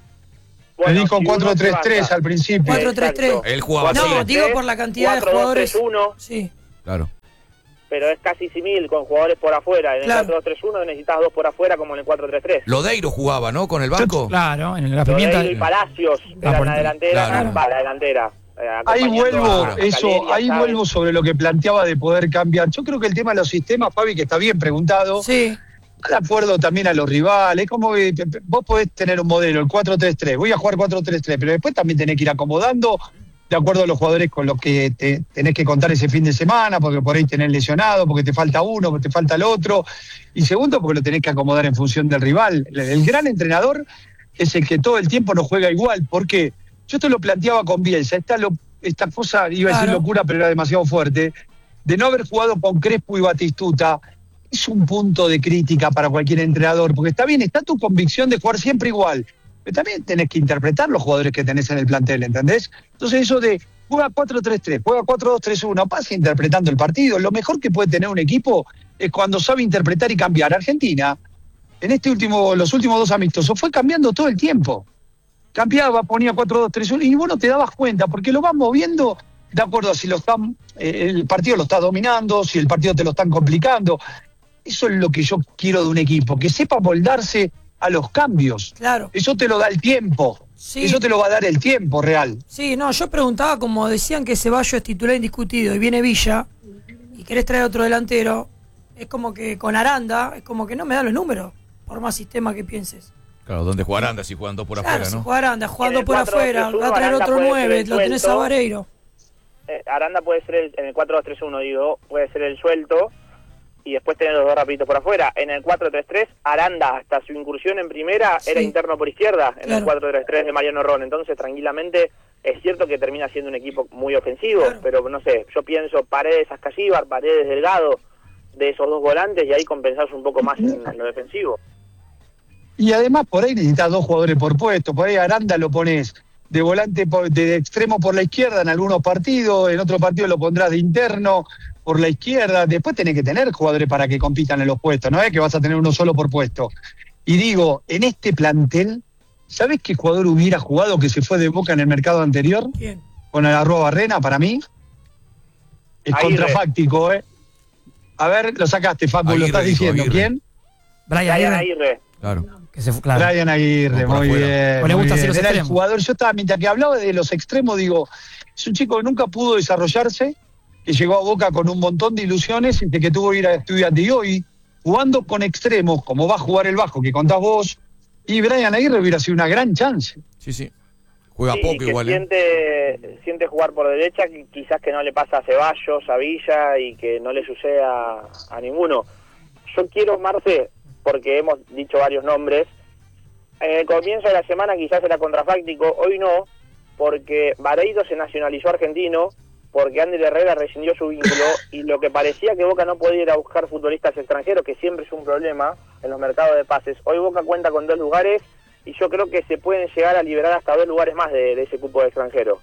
Me di con si uno se 4-3-3 banca. al principio. 4-3-3. Él jugaba así. No, digo por la cantidad de 4-2-3-1. jugadores. Sí, Claro. Pero es casi simil con jugadores por afuera. En Claro. el 4-2-3-1 necesitas 2 por afuera como en el 4-3-3. Lodeiro jugaba, ¿no? Con el Vasco. Claro, en la pimienta. Lodeiro y Palacios eran por la delantera. claro. La delantera. Ahí vuelvo, Caleri, ahí Chávez. vuelvo sobre lo que planteaba de poder cambiar. Yo creo que el tema de los sistemas, Fabi, que está bien preguntado, sí. de acuerdo también a los rivales. Como que vos podés tener un modelo, el 4-3-3, voy a jugar 4-3-3, pero después también tenés que ir acomodando de acuerdo a los jugadores con los que tenés que contar ese fin de semana, porque por ahí tenés lesionado, porque te falta uno, porque te falta el otro. Y segundo, porque lo tenés que acomodar en función del rival. El gran entrenador es el que todo el tiempo no juega igual. ¿Por qué? Yo te lo planteaba con Bielsa. Esta cosa, iba a decir Claro. locura, pero era demasiado fuerte, de no haber jugado con Crespo y Batistuta. Es un punto de crítica para cualquier entrenador, porque está bien, está tu convicción de jugar siempre igual, pero también tenés que interpretar los jugadores que tenés en el plantel, ¿entendés? Entonces eso de juega 4-3-3, juega 4-2-3-1, pasa interpretando el partido. Lo mejor que puede tener un equipo es cuando sabe interpretar y cambiar. Argentina, en los últimos 2 amistosos, fue cambiando todo el tiempo. Cambiaba, ponía 4-2-3-1 y vos no te dabas cuenta, porque lo vas moviendo de acuerdo a si el partido lo está dominando, si el partido te lo están complicando. Eso es lo que yo quiero de un equipo, que sepa moldarse a los cambios. Claro. Eso te lo da el tiempo. Sí. Eso te lo va a dar el tiempo real. Sí, no, yo preguntaba, como decían que Ceballos es titular indiscutido y viene Villa, y querés traer otro delantero, es como que con Aranda, es como que no me da los números, por más sistema que pienses. Claro, ¿dónde juega Aranda si juegan 2 por Claro, afuera, si no? juega Aranda, jugando En el por afuera, 4-2-3-1, va a traer Aranda otro puede ser 9, el lo tenés a suelto. Vareiro. Aranda puede ser en el 4-2-3-1, digo, puede ser el suelto, y después tener los 2 rapiditos por afuera. En el 4-3-3, Aranda, hasta su incursión en primera, era Sí. interno por izquierda, en el Claro. 4-3-3 de Mariano Ron. Entonces, tranquilamente, es cierto que termina siendo un equipo muy ofensivo, Claro. pero no sé, yo pienso Paredes Ascalíbar, Paredes Delgado, de esos dos volantes y ahí compensás un poco más en lo defensivo. Y además por ahí necesitas 2 jugadores por puesto. Por ahí Aranda lo pones de volante, de extremo por la izquierda en algunos partidos, en otro partido lo pondrás de interno por la izquierda. Después tenés que tener jugadores para que compitan en los puestos, no es que vas a tener uno solo por puesto. Y digo, en este plantel, ¿sabés qué jugador hubiera jugado que se fue de Boca en el mercado anterior? ¿Quién? Con el Arrobarrena, para mí. Es Aguirre. contrafáctico, ¿eh? A ver, lo sacaste, Facu, Aguirre lo estás dijo, diciendo. Aguirre. ¿Quién? Brian Aguirre. Claro. Que se fue, claro. Brian Aguirre, Por muy afuera. bien. ¿O le muy gusta hacer bien. los Era el extremos? jugador, yo estaba, mientras que hablaba de los extremos, digo, es un chico que nunca pudo desarrollarse, que llegó a Boca con un montón de ilusiones y que tuvo que ir a Estudiantes. Y hoy, jugando con extremos, como va a jugar el Vasco, que contás vos, y Brian Aguirre hubiera sido una gran chance. Sí, sí. Juega Sí, poco que igual, siente jugar por derecha, que quizás que no le pasa a Ceballos, a Villa y que no le sucede a ninguno. Yo quiero, Marce, porque hemos dicho varios nombres, en el comienzo de la semana quizás era contrafáctico, hoy no, porque Vareiro se nacionalizó argentino, porque Ander Herrera rescindió su vínculo y lo que parecía que Boca no podía ir a buscar futbolistas extranjeros, que siempre es un problema en los mercados de pases. Hoy Boca cuenta con 2 lugares y yo creo que se pueden llegar a liberar hasta 2 lugares más de ese cupo de extranjeros.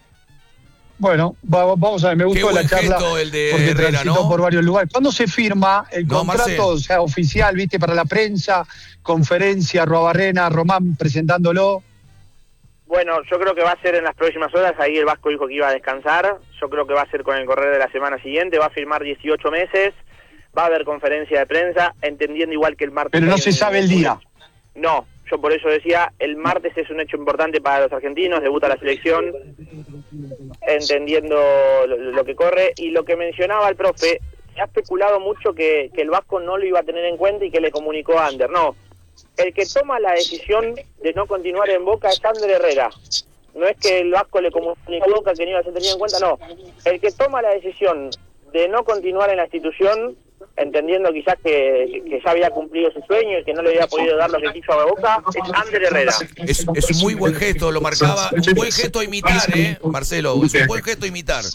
Bueno, vamos a ver, me gustó Qué la buen charla gesto el de porque Herrera, transitó ¿no? por varios lugares. ¿Cuándo se firma el No, contrato, Marce. o sea, oficial, viste, para la prensa, conferencia, Arrobarrena, Román presentándolo? Bueno, yo creo que va a ser en las próximas horas. Ahí el Vasco dijo que iba a descansar. Yo creo que va a ser con el correr de la semana siguiente. Va a firmar 18 meses. Va a haber conferencia de prensa, entendiendo igual que el martes. Pero no hay se un- sabe el día. No, yo por eso decía, el martes es un hecho importante para los argentinos. Debuta la selección, entendiendo lo que corre. Y lo que mencionaba el profe, se ha especulado mucho que el Vasco no lo iba a tener en cuenta y que le comunicó a Ander. No, el que toma la decisión de no continuar en Boca es Ander Herrera. No es que el Vasco le comunicó a Boca que no iba a ser tenido en cuenta, no. El que toma la decisión de no continuar en la institución, entendiendo quizás que ya había cumplido su sueño y que no le había podido dar lo que quiso a Boca, es Ander Herrera. Es un muy buen gesto, lo marcaba. Un buen gesto a imitar, Marcelo. Es un buen gesto a imitar.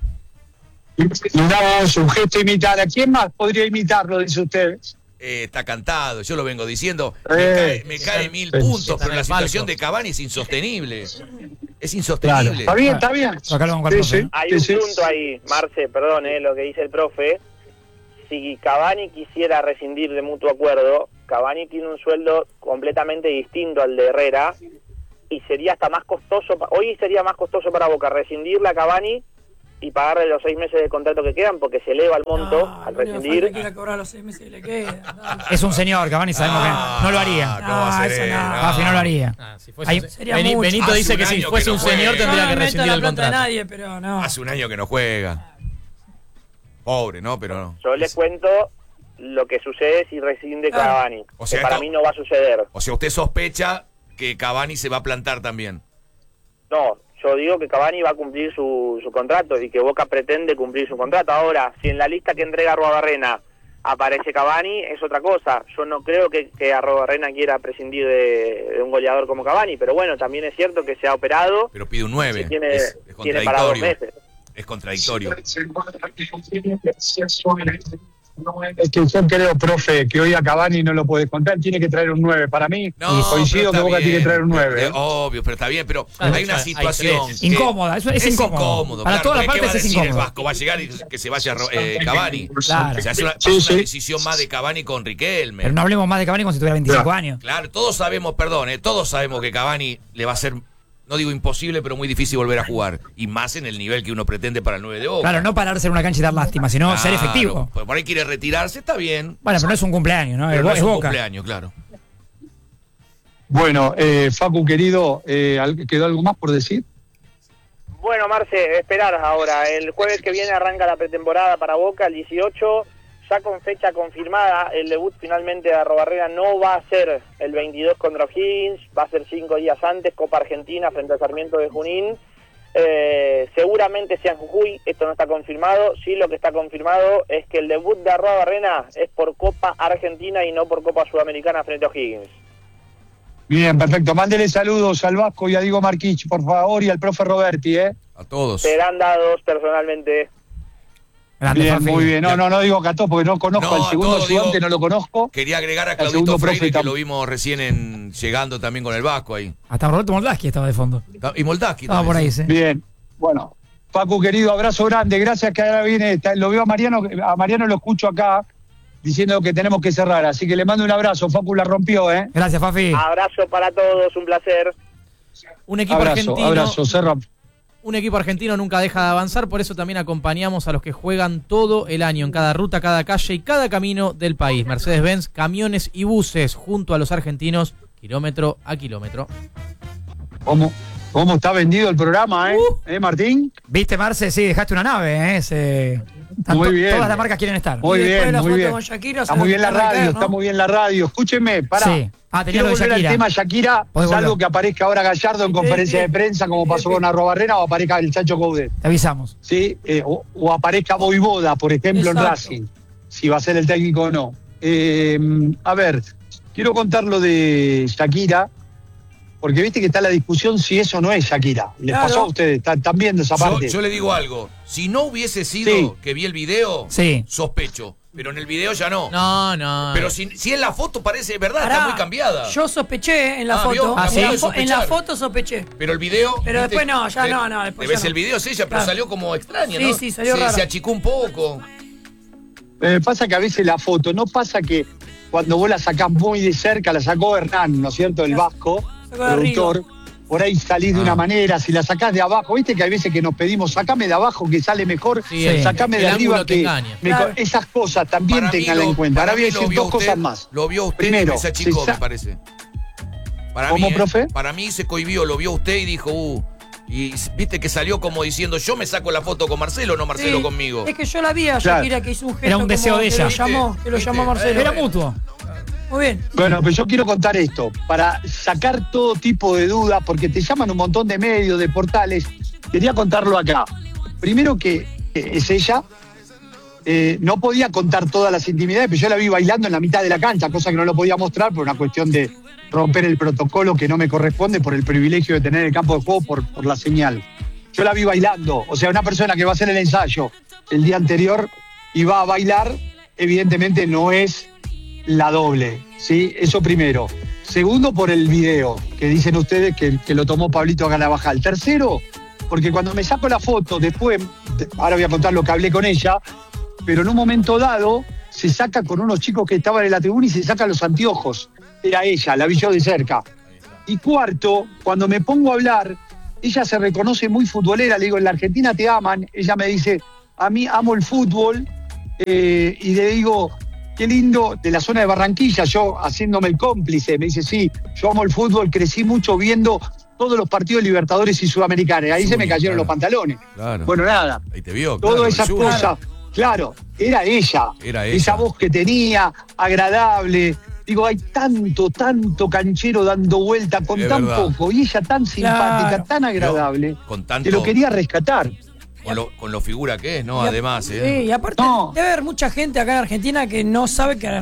Mirá vos, un gesto imitar. ¿A quién más podría imitarlo, dice usted? Está cantado, yo lo vengo diciendo. Me cae 1000 sí. puntos, pero la Está en el situación palco. de Cavani es insostenible. Es Claro. insostenible. Está bien, está bien. Acá lo vamos con el profe, ¿no? Hay un punto ahí, Marce, perdón, lo que dice el profe. Si Cavani quisiera rescindir de mutuo acuerdo, Cavani tiene un sueldo completamente distinto al de Herrera y sería hasta más costoso, hoy sería más costoso para Boca rescindirle a Cavani y pagarle los 6 meses de contrato que quedan porque se eleva el monto al No le falta rescindir. que ir a cobrar los 6 meses que le quedan. No, Es un señor, Cavani, sabemos que no lo haría. ¿Cómo va a No, ser? eso no. Rafi no lo haría. Si fuese Ahí- un- sería mucho. Benito Hace dice un que si año fuese que un no señor juega. tendría que no meto rescindir la el plata de contrato. nadie, pero no. Hace un año que no juega. Pobre, ¿no? Pero no. Yo les cuento lo que sucede si rescinde Claro. Cavani, O sea, que para esto- mí no va a suceder. O sea, usted sospecha que Cavani se va a plantar también. No, yo digo que Cavani va a cumplir su contrato y que Boca pretende cumplir su contrato. Ahora, si en la lista que entrega Arrobarrena aparece Cavani, es otra cosa. Yo no creo que Arrobarrena quiera prescindir de un goleador como Cavani, pero bueno, también es cierto que se ha operado. Pero pide un 9. y tiene, Es tiene para 2 contradictorio. meses. Es contradictorio. Es que yo creo, profe, que hoy a Cavani no lo puede contar, tiene que traer un 9. Para mí, No, coincido pero que está Boca bien. tiene que traer un 9. Obvio, pero está bien, pero Claro, hay una hay situación tres. que- Incómoda, eso es incómodo. Para claro, todas las porque ¿qué va a partes es decir el incómodo. Vasco? Va a llegar y que se vaya Cavani. Claro. O sea, es una, Sí, una sí. decisión más de Cavani con Riquelme. Pero no hablemos más de Cavani como si tuviera 25 años. Claro, todos sabemos, perdón, todos sabemos que Cavani le va a ser, no digo imposible, pero muy difícil volver a jugar. Y más en el nivel que uno pretende para el 9 de Boca. Claro, no pararse en una cancha y dar lástima, sino Claro, ser efectivo. pues por ahí quiere retirarse, está bien. Bueno, pero no es un cumpleaños, ¿no? Pero no Es es un Boca. cumpleaños, claro. Bueno, Facu, querido, ¿quedó algo más por decir? Bueno, Marce, esperar ahora. El jueves que viene arranca la pretemporada para Boca, el 18, ya con fecha confirmada. El debut finalmente de Arrobarrena no va a ser el 22 contra O'Higgins, va a ser 5 días antes, Copa Argentina frente a Sarmiento de Junín. Seguramente sea en Jujuy, esto no está confirmado. Sí, lo que está confirmado es que el debut de Arrobarrena es por Copa Argentina y no por Copa Sudamericana frente a O'Higgins. Bien, perfecto. Mándele saludos al Vasco y a Diego Marquich, por favor, y al profe Roberti, A todos. Serán dados personalmente. Grande, Bien, Fafi. muy bien. No digo Cató porque no conozco al segundo todo, ayudante, digo, no lo conozco. Quería agregar a Al Claudito segundo Freire, profe que lo vimos recién llegando también con el Vasco ahí. Hasta Roberto Moldaski estaba de fondo. Y Moldaski Estaba también, por ahí, sí. sí. Bien, bueno. Facu, querido, abrazo grande. Gracias que ahora viene. Lo veo a Mariano lo escucho acá diciendo que tenemos que cerrar. Así que le mando un abrazo. Facu la rompió, ¿eh? Gracias, Fafi. Abrazo para todos, un placer. Un equipo Abrazo, cerra. Un equipo argentino nunca deja de avanzar, por eso también acompañamos a los que juegan todo el año en cada ruta, cada calle y cada camino del país. Mercedes-Benz, camiones y buses junto a los argentinos, kilómetro a kilómetro. ¿Cómo está vendido el programa, Martín? ¿Viste, Marce? Sí, dejaste una nave, Muy bien. Todas las marcas quieren estar. Muy bien, la muy foto bien. con Shakira, Está se muy nos bien la puede radio, caer, ¿no? está muy bien la radio. Escúchenme, pará. Sí. Tenía Quiero lo de volver al Shakira. tema Shakira, Podés salvo volver. que aparezca ahora Gallardo en conferencia de prensa, como pasó con Arrobarrena, o aparezca el Chacho Coudet. Te avisamos. ¿Sí? O aparezca Voivoda, por ejemplo, Exacto. en Racing, si va a ser el técnico o no. A ver, quiero contar lo de Shakira, porque viste que está la discusión si eso no es Shakira. ¿Les Claro. pasó a ustedes? ¿Están viendo esa parte? Yo le digo algo. Si no hubiese sido Sí. que vi el video, Sí. sospecho. Pero en el video ya no. No. Pero si en la foto parece verdad, Pará, está muy cambiada. Yo sospeché en la Ah, foto. ¿vio? Ah, en, ¿sí? la Sospechar. en la foto sospeché. Pero el video. Pero ¿viste? después no, ya Te- no, después te ves ya no. el video, es ella, pero Claro. salió como extraña, Sí, ¿no? sí, salió raro. Se achicó un poco. Pasa que a veces la foto, no pasa que cuando vos la sacás muy de cerca, la sacó Hernán, ¿no es cierto? El vasco, Sacó de productor. Por ahí salís de una manera, si la sacás de abajo, viste que hay veces que nos pedimos, sacame de abajo que sale mejor, Sí, sacame el de arriba ángulo te que... engaña. Claro. Esas cosas también Para mí tenganla lo- en cuenta. Ahora para voy a mí lo decir vio dos usted, cosas más. Lo vio usted Primero, y se achicó, se me parece. Para ¿Cómo, mí, profe? Para mí se cohibió, lo vio usted y dijo, y viste que salió como diciendo, yo me saco la foto con Marcelo, no Marcelo Sí. conmigo. Es que yo la vi a Claro. Shakira que hizo un gesto Era un deseo como de que ella. que lo llamó ¿Viste? Marcelo. Era mutuo. Muy bien. Bueno, pero yo quiero contar esto, para sacar todo tipo de dudas, porque te llaman un montón de medios, de portales, quería contarlo acá. Primero que es ella, no podía contar todas las intimidades, pero yo la vi bailando en la mitad de la cancha, cosa que no lo podía mostrar por una cuestión de romper el protocolo que no me corresponde por el privilegio de tener el campo de juego por la señal. Yo la vi bailando, o sea, una persona que va a hacer el ensayo el día anterior y va a bailar, evidentemente no es la doble, ¿sí? Eso primero. Segundo, por el video, que dicen ustedes que lo tomó Pablito Carabajal. Tercero, porque cuando me saco la foto, después, ahora voy a contar lo que hablé con ella, pero en un momento dado se saca con unos chicos que estaban en la tribuna y se sacan los anteojos. Era ella, la vi yo de cerca. Y cuarto, cuando me pongo a hablar, ella se reconoce muy futbolera, le digo, en la Argentina te aman, ella me dice, a mí amo el fútbol, y le digo, qué lindo, de la zona de Barranquilla, yo haciéndome el cómplice, me dice, sí, yo amo el fútbol, crecí mucho viendo todos los partidos Libertadores y Sudamericanos, ahí se me cayeron los pantalones. Claro. Bueno, nada, Ahí te vio. todas claro, esas Yuya. cosas, claro, era ella, Era ella. esa voz que tenía, agradable. Digo, hay tanto canchero dando vuelta con Es tan verdad. poco, y ella tan simpática, Claro. tan agradable, Con tanto. que lo quería rescatar. Con lo figura que es, ¿no? Y a- Además, Sí, y aparte No. debe haber mucha gente acá en Argentina que no sabe que